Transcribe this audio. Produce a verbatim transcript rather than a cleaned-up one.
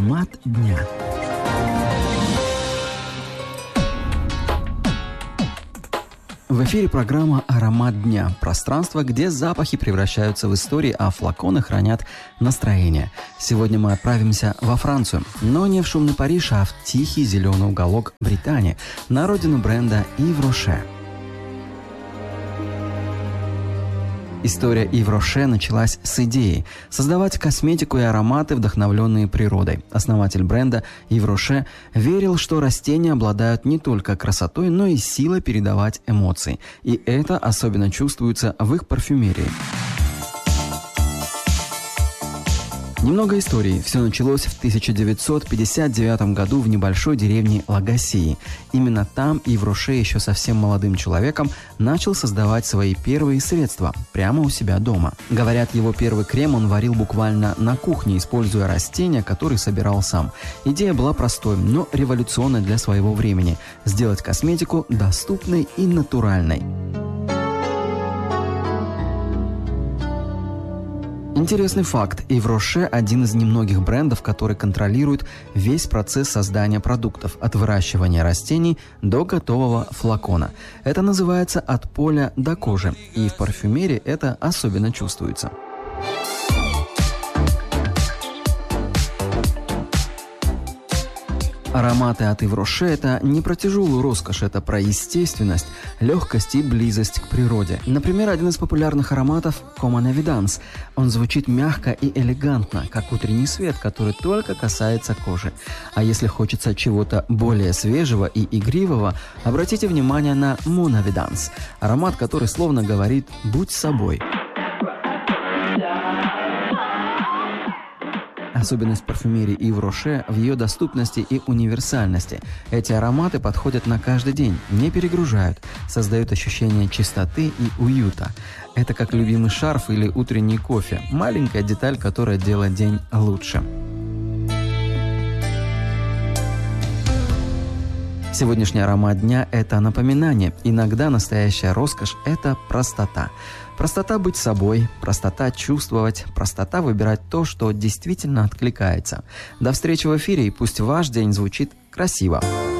Аромат дня. В эфире программа «Аромат дня» – пространство, где запахи превращаются в истории, а флаконы хранят настроение. Сегодня мы отправимся во Францию, но не в шумный Париж, а в тихий зеленый уголок Британии, на родину бренда Yves Rocher. История Yves Rocher началась с идеи – создавать косметику и ароматы, вдохновленные природой. Основатель бренда Yves Rocher верил, что растения обладают не только красотой, но и силой передавать эмоции. И это особенно чувствуется в их парфюмерии. Немного истории. Все началось в тысяча девятьсот пятьдесят девятом году в небольшой деревне Лагасии. Именно там Yves Rocher еще совсем молодым человеком начал создавать свои первые средства прямо у себя дома. Говорят, его первый крем он варил буквально на кухне, используя растения, которые собирал сам. Идея была простой, но революционной для своего времени – сделать косметику доступной и натуральной. Интересный факт. Yves Rocher – один из немногих брендов, который контролирует весь процесс создания продуктов, от выращивания растений до готового флакона. Это называется «от поля до кожи», и в парфюмерии это особенно чувствуется. Ароматы от Yves Rocher – это не про тяжелую роскошь, это про естественность, легкость и близость к природе. Например, один из популярных ароматов – Comme une évidence. Он звучит мягко и элегантно, как утренний свет, который только касается кожи. А если хочется чего-то более свежего и игривого, обратите внимание на Mon évidence – аромат, который словно говорит «будь собой». Особенность парфюмерии Yves Rocher в ее доступности и универсальности. Эти ароматы подходят на каждый день, не перегружают, создают ощущение чистоты и уюта. Это как любимый шарф или утренний кофе. Маленькая деталь, которая делает день лучше. Сегодняшний аромат дня – это напоминание. Иногда настоящая роскошь – это простота. Простота быть собой, простота чувствовать, простота выбирать то, что действительно откликается. До встречи в эфире, и пусть ваш день звучит красиво.